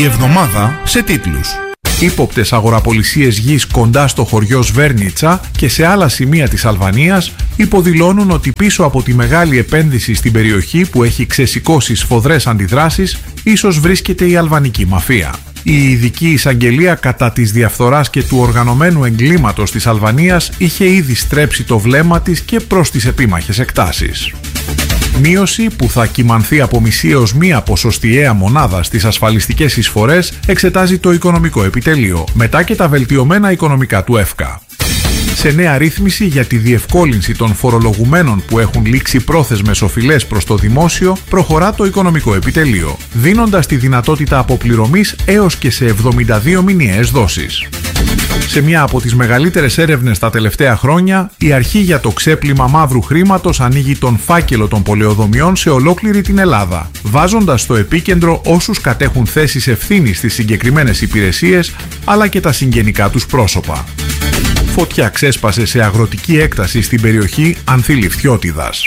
Η εβδομάδα σε τίτλους. Ύποπτες αγοραπολισίες γης κοντά στο χωριό Σβέρνιτσα και σε άλλα σημεία της Αλβανίας υποδηλώνουν ότι πίσω από τη μεγάλη επένδυση στην περιοχή που έχει ξεσηκώσει σφοδρές αντιδράσεις ίσως βρίσκεται η αλβανική μαφία. Η ειδική εισαγγελία κατά της διαφθοράς και του οργανωμένου εγκλήματος της Αλβανίας είχε ήδη στρέψει το βλέμμα της και προς τις επίμαχες εκτάσεις. Μείωση που θα κυμανθεί από μισή έως μία ποσοστιαία μονάδα στις ασφαλιστικές εισφορές εξετάζει το Οικονομικό Επιτελείο, μετά και τα βελτιωμένα οικονομικά του ΕΦΚΑ. Σε νέα ρύθμιση για τη διευκόλυνση των φορολογουμένων που έχουν λήξει πρόθεσμες οφειλές προς το δημόσιο, προχωρά το Οικονομικό Επιτελείο, δίνοντας τη δυνατότητα αποπληρωμής έως και σε 72 μηνιαίες δόσεις. Σε μια από τις μεγαλύτερες έρευνες τα τελευταία χρόνια, η Αρχή για το Ξέπλυμα Μαύρου Χρήματος ανοίγει τον φάκελο των πολεοδομιών σε ολόκληρη την Ελλάδα, βάζοντας στο επίκεντρο όσους κατέχουν θέσεις ευθύνης στις συγκεκριμένες υπηρεσίες, αλλά και τα συγγενικά τους πρόσωπα. Φωτιά ξέσπασε σε αγροτική έκταση στην περιοχή Ανθήλυφτιώτιδας.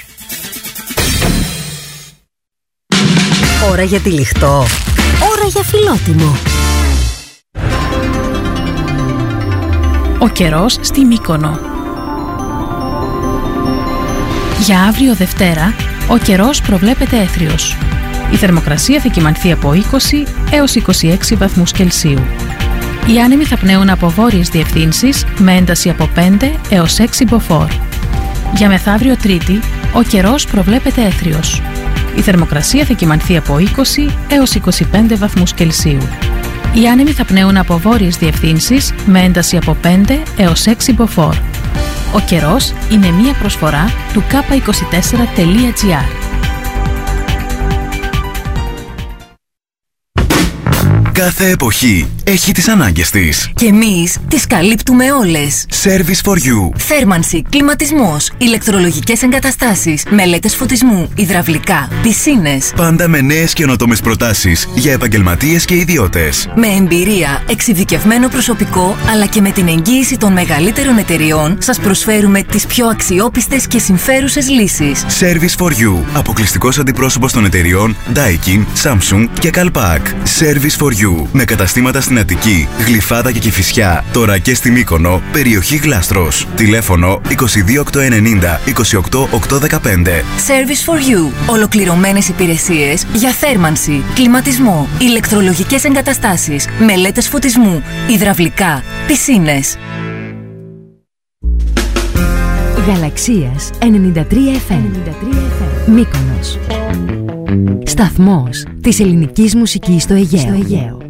Ώρα για τυλιχτό. Ώρα για φιλότιμο. Ο καιρός στη Μύκονο. Για αύριο Δευτέρα, ο καιρός προβλέπεται έθριος. Η θερμοκρασία θα κυμανθεί από 20 έως 26 βαθμούς Κελσίου. Οι άνεμοι θα πνέουν από βόρειες διευθύνσεις με ένταση από 5 έως 6 μποφόρ. Για μεθαύριο Τρίτη, ο καιρός προβλέπεται έθριος. Η θερμοκρασία θα κυμανθεί από 20 έως 25 βαθμούς Κελσίου. Οι άνεμοι θα πνέουν από βόρειες διευθύνσεις με ένταση από 5 έως 6 μποφόρ. Ο καιρός είναι μία προσφορά του k24.gr. Κάθε εποχή έχει τις ανάγκες της. Και εμείς τις καλύπτουμε όλες. Service for you. Θέρμανση, κλιματισμός, ηλεκτρολογικές εγκαταστάσεις, μελέτες φωτισμού, υδραυλικά, πισίνες. Πάντα με νέες καινοτόμες προτάσεις για επαγγελματίες και ιδιώτες. Με εμπειρία, εξειδικευμένο προσωπικό, αλλά και με την εγγύηση των μεγαλύτερων εταιριών, σας προσφέρουμε τις πιο αξιόπιστες και συμφέρουσες λύσεις. Service for you. Αποκλειστικός αντιπρόσωπος των εταιριών Daikin, Samsung και Calpac. Service for you. Με καταστήματα στην Αττική, Γλυφάδα και Κηφισιά, τώρα και στη Μύκονο, περιοχή Γλάστρος. Τηλέφωνο 22890 28815. Service for you. Ολοκληρωμένες υπηρεσίες για θέρμανση, κλιματισμό, ηλεκτρολογικές εγκαταστάσεις, μελέτες φωτισμού, υδραυλικά, πισίνες. Γαλαξίας 93 FM. Μύκονος. Σταθμός της ελληνικής μουσικής στο Αιγαίο.